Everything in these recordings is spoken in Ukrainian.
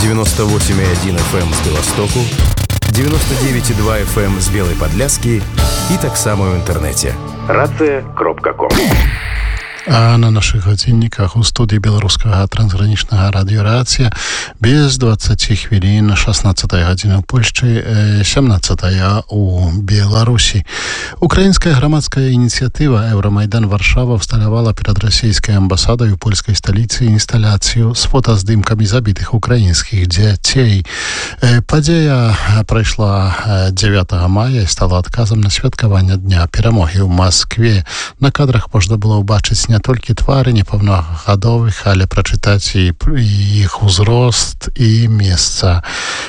98,1 FM з Білостоку, 99,2 FM з Білої Подляски і так само в інтернеті. Racja.com. А на наших годинниках у студії Білоруського трансграничного радіо «Рація» без 20 хвилин, 16 година в Польщі, 17 у Білорусі. Українська громадська ініціатива «Евромайдан Варшава» всталювала перед російською амбасадою у польській столиці інсталяцію з фотоздимками забитих українських дітей. Подія пройшла 9 мая і стала відказом на святкування Дня перемоги в Москві. На кадрах можна було побачити не тільки твари неповногодових, але прочитати їх узрост і місце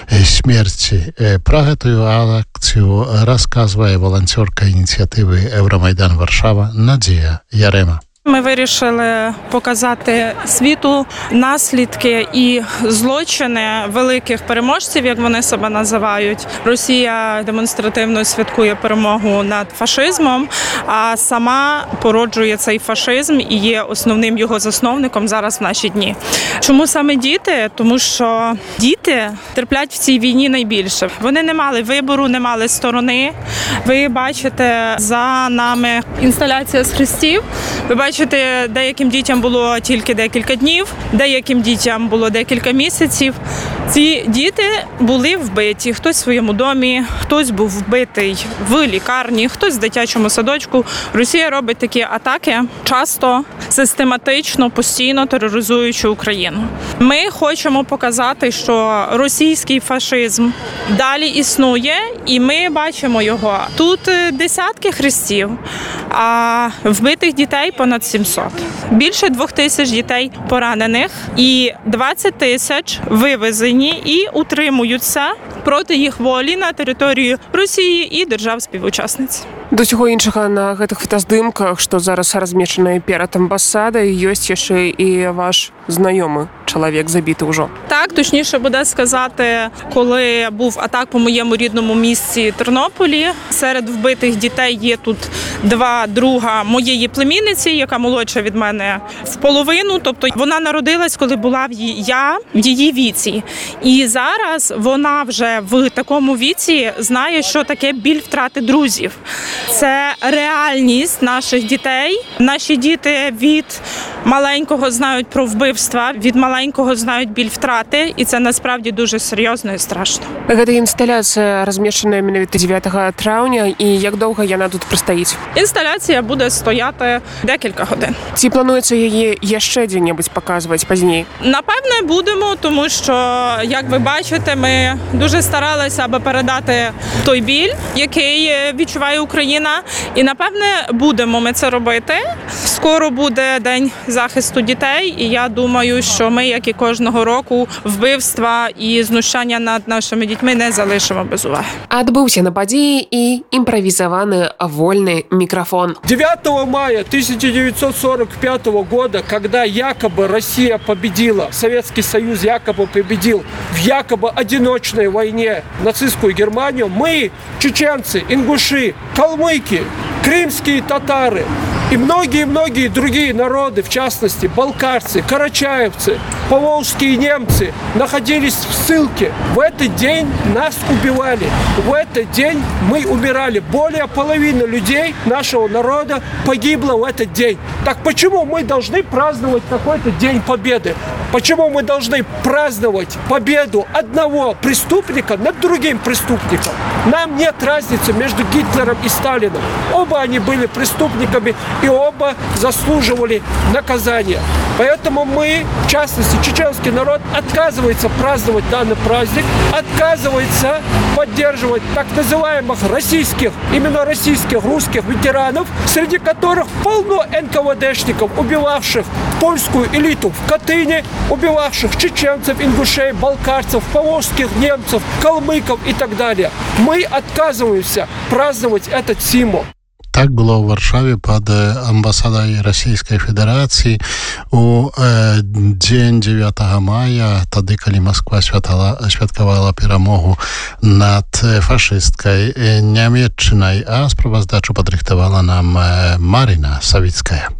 смерті. Про цю акцію розказує волонтерка ініціативи «Евромайдан Варшава» Надія Ярема. Ми вирішили показати світу наслідки і злочини великих переможців, як вони себе називають. Росія демонстративно святкує перемогу над фашизмом, а сама породжує цей фашизм і є основним його засновником зараз в наші дні. Чому саме діти? Тому що діти терплять в цій війні найбільше. Вони не мали вибору, не мали сторони. Ви бачите за нами інсталяція з хрестів. Ви бачите, деяким дітям було тільки декілька днів, деяким дітям було декілька місяців. Ці діти були вбиті. Хтось в своєму домі, хтось був вбитий в лікарні, хтось в дитячому садочку. Росія робить такі атаки часто, систематично, постійно тероризуючи Україну. Ми хочемо показати, що російський фашизм далі існує, і ми бачимо його. Тут десятки хрестів, а вбитих дітей понад 700. Більше 2000 дітей поранених і 20 тисяч вивезені і утримуються проти їх волі на території Росії і держав-співучасниць. До всього іншого, на гэтых фотаздымках, што зараз размешчаны перад амбасадай, ёсць яшчэ і ваш знаёмы чалавек забіты ўжо. Так, точніше буде сказати, коли був атак по моєму рідному місті Тернополі, серед вбитих дітей є тут два друга моєї племінниці, яка молодша від мене в половину, тобто вона народилась, коли була я в її віці. І зараз вона вже в такому віці знає, що таке біль втрати друзів. Це реальність наших дітей. Наші діти від маленького знають про вбивства, від маленького знають біль втрати, і це насправді дуже серйозно і страшно. Гэта інсталяція размешчана менавіта 9 траўня, і як довго яна тут прастаіць? Інсталяція буде стояти декілька годин. Ці планується її ще де-небудь показувати пізніше? Напевне, будемо, тому що, як ви бачите, ми дуже старалися, аби передати той біль, який відчуває Україна. І, напевне, будемо ми це робити. Скоро буде День захисту дітей, і я думаю, що ми, як і кожного року, вбивства і знущання над нашими дітьми не залишимо без уваги. Адбыўся на падзеі і імпровизованный вольный микрофон. 9 мая 1945 года, когда якобы Россия победила, Советский Союз якобы победил в якобы одиночной войне нацистскую Германию, мы, чеченцы, ингуши, калмыки, крымские татары и многие-многие другие народы, в частности, балкарцы, карачаевцы, поволжские немцы, находились в ссылке. В этот день нас убивали. В этот день мы умирали. Более половины людей нашего народа погибло в этот день. Так почему мы должны праздновать какой-то День Победы? Почему мы должны праздновать победу одного преступника над другим преступником? Нам нет разницы между Гитлером и Сталином. Оба они были преступниками и оба заслуживали наказания. Поэтому мы, в частности, чеченский народ, отказывается праздновать данный праздник, отказывается поддерживать так называемых российских, именно российских, русских ветеранов, среди которых полно НКВДшников, убивавших польскую элиту в Катыни, убивавших чеченцев, ингушей, балкарцев, поволжских немцев, калмыков и так далее. Мы отказываемся праздновать этот символ. Так было ў Варшаве пад амбасадай Расійскай Федэрацыі у дзень 9 мая, тады, калі Масква святкавала перамогу над фашысцкай Нямецчынай, а справаздачу падрыхтавала нам Марина Савіцкая.